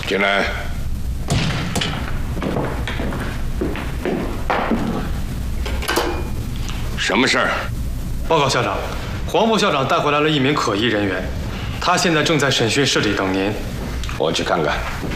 进来。什么事儿？ 报告校长，黄副校长带回来了一名可疑人员，他现在正在审讯室里等您。 我去看看。